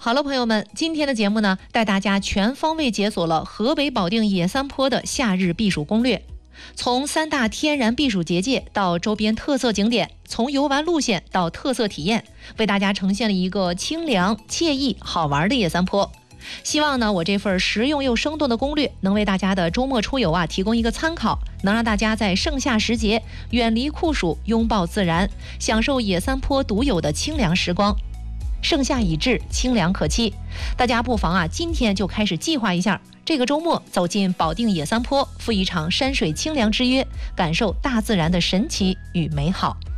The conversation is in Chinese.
好了，朋友们，今天的节目呢，带大家全方位解锁了河北保定野三坡的夏日避暑攻略。从3大天然避暑结界到周边特色景点，从游玩路线到特色体验，为大家呈现了一个清凉、惬意、好玩的野三坡。希望呢，我这份实用又生动的攻略能为大家的周末出游提供一个参考，能让大家在盛夏时节远离酷暑，拥抱自然，享受野三坡独有的清凉时光。盛夏已至，清凉可期，大家不妨今天就开始计划一下，这个周末走进保定野三坡，赴一场山水清凉之约，感受大自然的神奇与美好。